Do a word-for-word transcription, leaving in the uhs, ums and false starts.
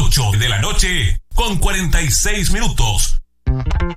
ocho de la noche con cuarenta y seis minutos.